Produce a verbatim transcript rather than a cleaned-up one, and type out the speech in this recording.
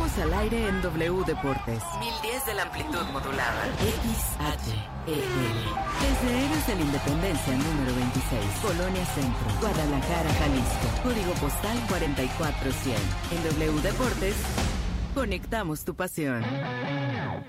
Estamos al aire en W Deportes. mil diez de la amplitud modulada. X H E L. Desde Héroes de la Independencia número veintiséis. Colonia Centro. Guadalajara, Jalisco. Código postal cuarenta y cuatro cien. En W Deportes, conectamos tu pasión.